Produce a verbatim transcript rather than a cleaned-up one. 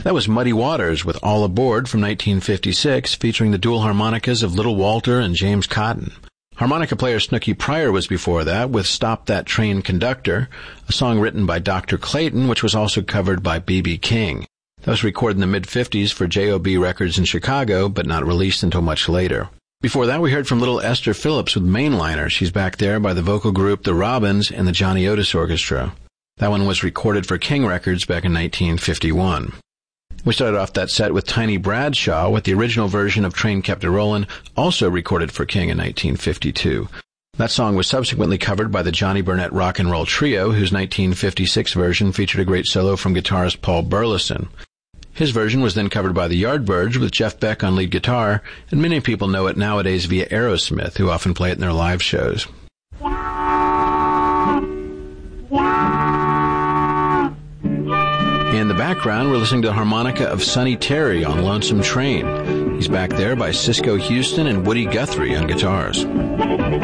That was Muddy Waters with All Aboard from nineteen fifty-six, featuring the dual harmonicas of Little Walter and James Cotton. Harmonica player Snooky Pryor was before that with Stop That Train Conductor, a song written by Doctor Clayton, which was also covered by B B King. That was recorded in the mid-fifties for J O B Records in Chicago, but not released until much later. Before that, we heard from little Esther Phillips with Mainliner. She's back there by the vocal group The Robins and the Johnny Otis Orchestra. That one was recorded for King Records back in nineteen fifty-one. We started off that set with Tiny Bradshaw with the original version of Train Kept a Rollin', also recorded for King in nineteen fifty-two. That song was subsequently covered by the Johnny Burnett Rock and Roll Trio, whose nineteen fifty-six version featured a great solo from guitarist Paul Burleson. His version was then covered by the Yardbirds with Jeff Beck on lead guitar, and many people know it nowadays via Aerosmith, who often play it in their live shows. In the background, we're listening to the harmonica of Sonny Terry on Lonesome Train. He's back there by Cisco Houston and Woody Guthrie on guitars.